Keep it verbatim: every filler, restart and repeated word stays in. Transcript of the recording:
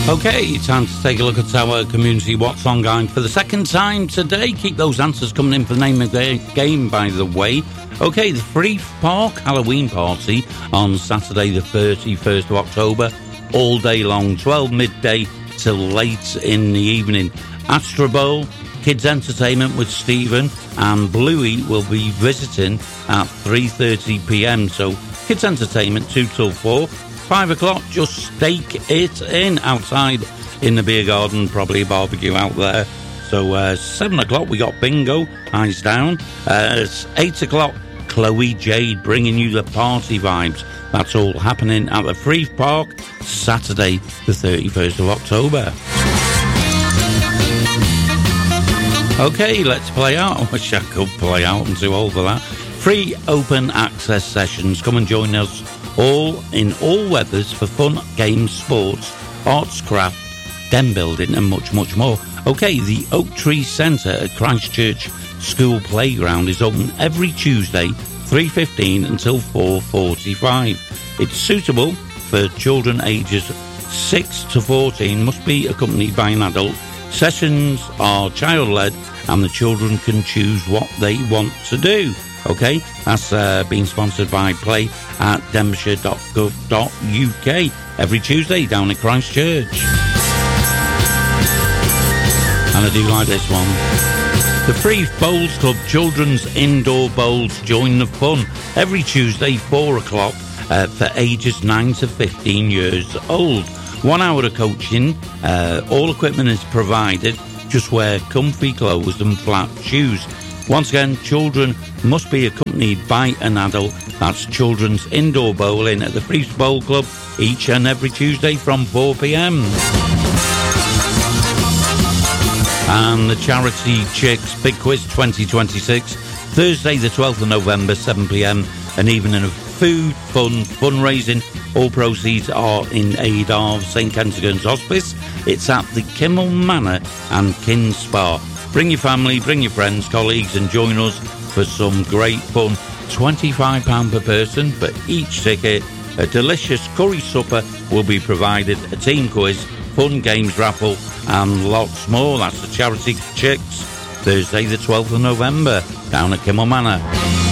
Okay, time to take a look at our community What's On guide for the second time today. Keep those answers coming in for the name of the game, by the way. Okay, the Freeth Park Halloween party on Saturday the thirty-first of October, all day long, twelve midday till late in the evening. Astra Bowl, kids entertainment with Stephen, and Bluey will be visiting at three thirty p m, so kids entertainment two till four. Five o'clock, just stake it in outside in the beer garden, probably a barbecue out there. So uh, seven o'clock, we got bingo, eyes down. Uh, it's eight o'clock, Chloe Jade bringing you the party vibes. That's all happening at the Freeth Park, Saturday the thirty-first of October. Okay, let's play out. I wish I could play out. I'm too old for that. Free open access sessions. Come and join us all in all weathers for fun, games, sports, arts, craft, den building and much, much more. Okay, the Oak Tree Centre at Christchurch School Playground is open every Tuesday, three fifteen until four forty-five. It's suitable for children ages six to fourteen, must be accompanied by an adult. Sessions are child-led and the children can choose what they want to do. Okay, that's uh, been sponsored by play at denbighshire dot gov dot u k every Tuesday down at Christchurch. And I do like this one. The Freeth Bowls Club Children's Indoor Bowls join the fun every Tuesday, four o'clock uh, for ages nine to fifteen years old. One hour of coaching, uh, all equipment is provided, just wear comfy clothes and flat shoes. Once again, children must be accompanied by an adult. That's children's indoor bowling at the Freeth Bowl Club each and every Tuesday from four p m. And the Charity Chicks Big Quiz twenty twenty-six, Thursday the twelfth of November, seven p m, an evening of food, fun, fundraising. All proceeds are in aid of St Kentigern's Hospice. It's at the Kimmel Manor and Kin Spa. Bring your family, bring your friends, colleagues and join us for some great fun. twenty-five pounds per person for each ticket. A delicious curry supper will be provided, a team quiz, fun games raffle and lots more. That's the Charity Chicks, Thursday the twelfth of November down at Kimmel Manor.